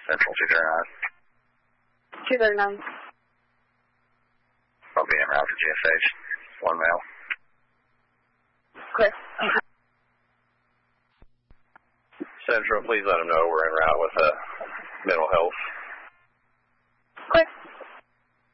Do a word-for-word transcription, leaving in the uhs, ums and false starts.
Central two thirty-nine. two thirty-nine. I'll be en route for G S H. One male. Clear. Central, please let them know we're en route with uh, mental health.